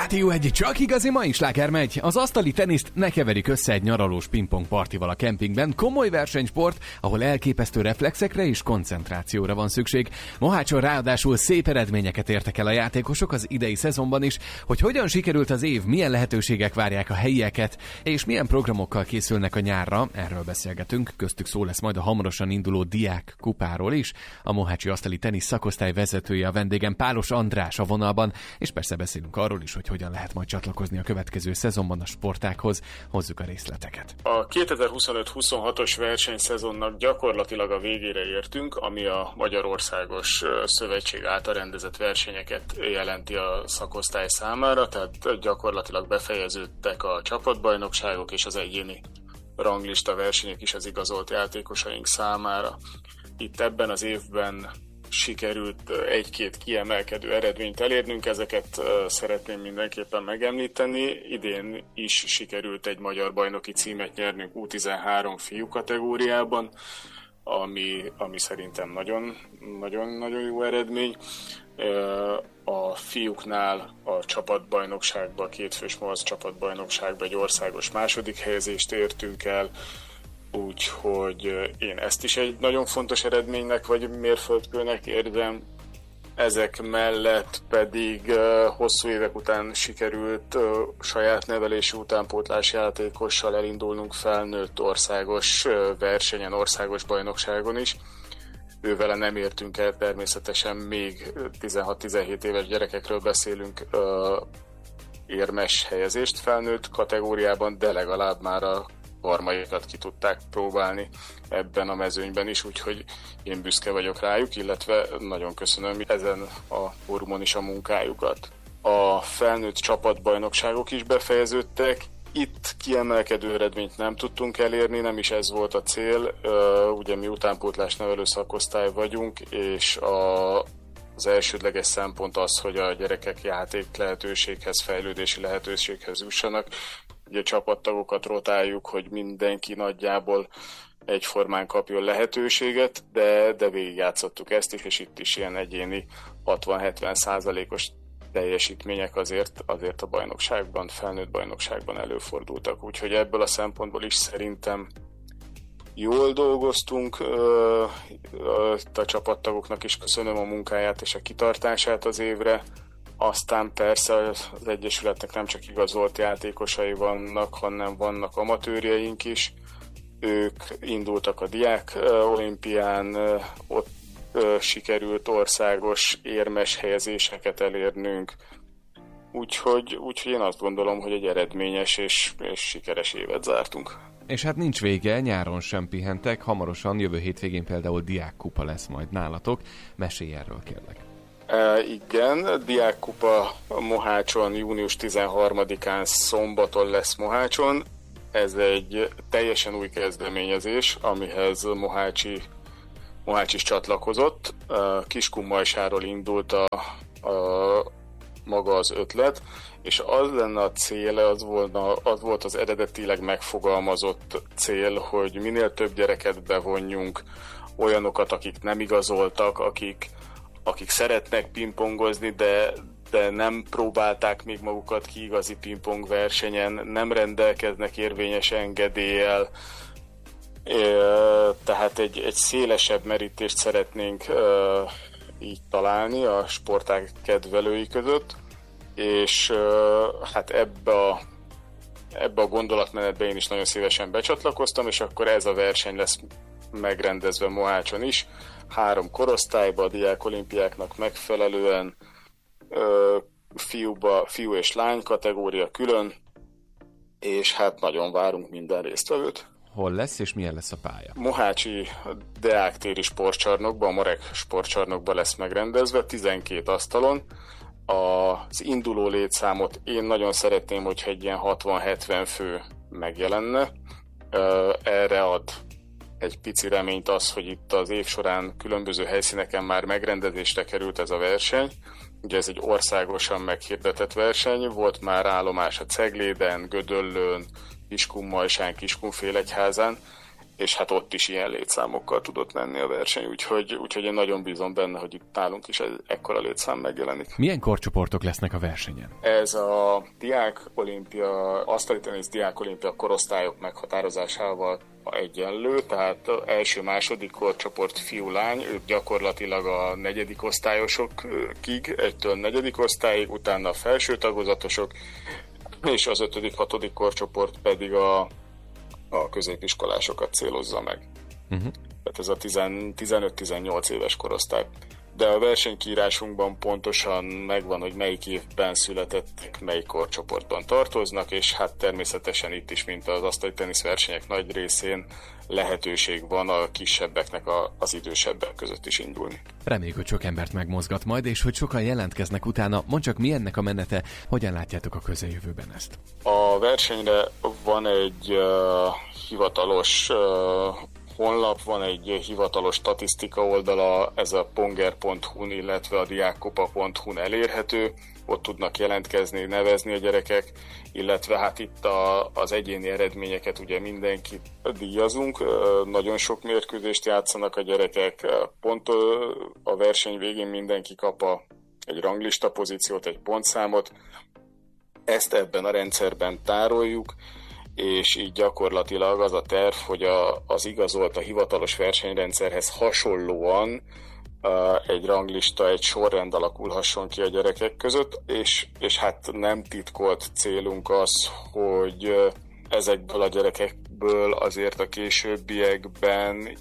Rádió egy csak igazi mai sláger megy. Az asztali teniszt ne keverik össze egy nyaralós pingpong partival a kempingben. Komoly versenysport, ahol elképesztő reflexekre és koncentrációra van szükség. Mohácson ráadásul szép eredményeket értek el a játékosok az idei szezonban is. Hogy hogyan sikerült az év, milyen lehetőségek várják a helyieket, és milyen programokkal készülnek a nyárra, erről beszélgetünk. Köztük szó lesz majd a hamarosan induló diák kupáról is. A mohácsi asztali tenisz szakosztály vezetője a vendégem, Pálos András a vonalban, és persze beszélünk arról is, hogy hogyan lehet majd csatlakozni a következő szezonban a sportághoz. Hozzuk a részleteket. A 2025-26-os versenyszezonnak gyakorlatilag a végére értünk, ami a Magyarországos Szövetség által rendezett versenyeket jelenti a szakosztály számára, tehát gyakorlatilag befejeződtek a csapatbajnokságok és az egyéni ranglista versenyek is az igazolt játékosaink számára. Itt ebben az évben sikerült egy-két kiemelkedő eredményt elérnünk, ezeket szeretném mindenképpen megemlíteni. Idén is sikerült egy magyar bajnoki címet nyernünk U13 fiú kategóriában, ami szerintem nagyon jó eredmény. A fiúknál a csapatbajnokságban, a kétfős malac csapatbajnokságban egy országos második helyezést értünk el, úgyhogy én ezt is egy nagyon fontos eredménynek vagy mérföldkőnek érzem. Ezek mellett pedig hosszú évek után sikerült saját nevelési utánpótlás játékossal elindulnunk felnőtt országos versenyen, országos bajnokságon is. Ővele nem értünk el természetesen, még 16-17 éves gyerekekről beszélünk, érmes helyezést felnőtt kategóriában, de legalább már a harmadikat ki tudták próbálni ebben a mezőnyben is, úgyhogy én büszke vagyok rájuk, illetve nagyon köszönöm ezen a fórumon is a munkájukat. A felnőtt csapatbajnokságok is befejeződtek, itt kiemelkedő eredményt nem tudtunk elérni, nem is ez volt a cél, ugye mi utánpótlás nevelő szakosztály vagyunk, és az elsődleges szempont az, hogy a gyerekek játék lehetőséghez, fejlődési lehetőséghez jussanak. Ugye csapattagokat rotáljuk, hogy mindenki nagyjából egyformán kapjon lehetőséget, de végigjátszottuk ezt is, és itt is ilyen egyéni 60-70%-os teljesítmények azért a bajnokságban, felnőtt bajnokságban előfordultak. Úgyhogy ebből a szempontból is szerintem jól dolgoztunk, a csapattagoknak is köszönöm a munkáját és a kitartását az évre. Aztán persze az Egyesületnek nem csak igazolt játékosai vannak, hanem vannak amatőrjeink is. Ők indultak a diák olimpián, ott sikerült országos érmes helyezéseket elérnünk. Úgyhogy én azt gondolom, hogy egy eredményes és sikeres évet zártunk. És hát nincs vége, nyáron sem pihentek, hamarosan jövő hétvégén például diákkupa lesz majd nálatok. Mesélj erről, kérlek. Igen, diákkupa Mohácson június 13-án szombaton lesz Mohácson. Ez egy teljesen új kezdeményezés, amihez Mohács is csatlakozott. Kiskunmajsáról indult maga az ötlet, és az lenne a cél, az volt az eredetileg megfogalmazott cél, hogy minél több gyereket bevonjunk, olyanokat, akik nem igazoltak, akik szeretnek pingpongozni, de nem próbálták még magukat ki igazi pingpong versenyen, nem rendelkeznek érvényes engedéllyel, tehát egy szélesebb merítést szeretnénk így találni a sportág kedvelői között, és hát ebbe a gondolatmenetbe én is nagyon szívesen becsatlakoztam, és akkor ez a verseny lesz megrendezve Mohácson is, 3 korosztályba, a diák olimpiáknak megfelelően, fiú és lány kategória külön, és hát nagyon várunk minden résztvevőt. Hol lesz és milyen lesz a pálya? Mohácsi Deák téri sportcsarnokban, a Marek sportcsarnokban lesz megrendezve, 12 asztalon. Az induló létszámot én nagyon szeretném, hogyha egy ilyen 60-70 fő megjelenne. Erre ad egy pici reményt az, hogy itt az év során különböző helyszíneken már megrendezésre került ez a verseny. Ugye ez egy országosan meghirdetett verseny, volt már állomás a Cegléden, Gödöllőn, Kiskunmajsán, Kiskunfélegyházán, és hát ott is ilyen létszámokkal tudott menni a verseny, úgyhogy én nagyon bízom benne, hogy itt nálunk is ekkora létszám megjelenik. Milyen korcsoportok lesznek a versenyen? Ez a asztali tenisz diákolimpia korosztályok meghatározásával egyenlő, tehát első-második korcsoport fiú-lány, ők gyakorlatilag a negyedik osztályosokig, 1-től negyedik osztályig, utána a felső tagozatosok, és az 5.-6. korcsoport pedig a középiskolásokat célozza meg. Tehát ez a 15-18 éves korosztály. De a versenykiírásunkban pontosan megvan, hogy melyik évben születettek, melyik korcsoportban tartoznak, és hát természetesen itt is, mint az asztali tenisz versenyek nagy részén lehetőség van a kisebbeknek az idősebbek között is indulni. Reméljük, hogy sok embert megmozgat majd, és hogy sokan jelentkeznek utána. Mondd csak, mi ennek a menete, hogyan látjátok a közeljövőben ezt? A versenyre van egy hivatalos honlap, van egy hivatalos statisztika oldala, ez a ponger.hu-n, illetve a diákkupa.hu-n elérhető, ott tudnak jelentkezni, nevezni a gyerekek, illetve hát itt az egyéni eredményeket ugye mindenkit díjazunk, nagyon sok mérkőzést játszanak a gyerekek, pont a verseny végén mindenki kap egy ranglista pozíciót, egy pontszámot, ezt ebben a rendszerben tároljuk, és így gyakorlatilag az a terv, hogy az igazolt a hivatalos versenyrendszerhez hasonlóan egy ranglista, egy sorrend alakulhasson ki a gyerekek között, és hát nem titkolt célunk az, hogy ezekből a gyerekekből azért a későbbiekben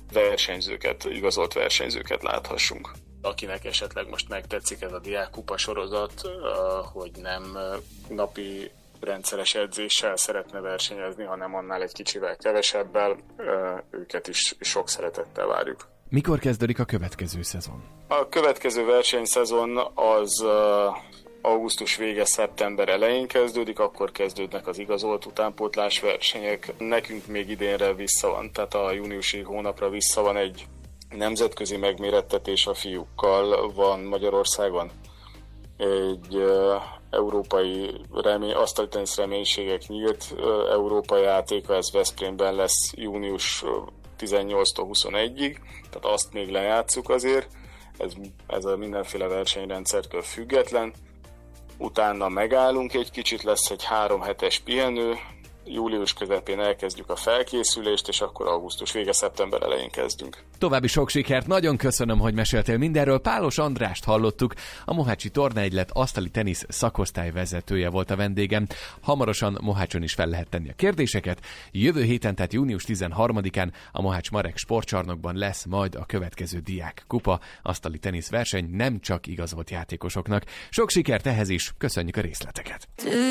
igazolt versenyzőket láthassunk. Akinek esetleg most megtetszik ez a diákkupa sorozat, hogy nem napi rendszeres edzéssel szeretne versenyezni, hanem annál egy kicsivel kevesebbel, őket is sok szeretettel várjuk. Mikor kezdődik a következő szezon? A következő versenyszezon az augusztus vége, szeptember elején kezdődik, akkor kezdődnek az igazolt utánpótlás versenyek. Nekünk még idénre vissza van, tehát a júniusi hónapra vissza van egy nemzetközi megmérettetés a fiúkkal, van Magyarországon egy európai asztali tenisz reménységek nyílt európai játéka, ez Veszprémben lesz június 18-tól 21-ig, tehát azt még lejátszuk azért, ez a mindenféle versenyrendszertől független. Utána megállunk egy kicsit, lesz egy 3 hetes pihenő, július közepén elkezdjük a felkészülést, és akkor augusztus vége, szeptember elején kezdünk. További sok sikert, nagyon köszönöm, hogy meséltél mindenről. Pálos Andrást hallottuk, a Mohácsi Tornaegylet asztali tenisz szakosztály vezetője volt a vendégem. Hamarosan Mohácson is fel lehet tenni a kérdéseket. Jövő héten, tehát június 13-án a Mohács Marek sportcsarnokban lesz majd a következő diák kupa asztali tenisz verseny, nem csak igazolt játékosoknak. Sok sikert ehhez is, köszönjük a részleteket!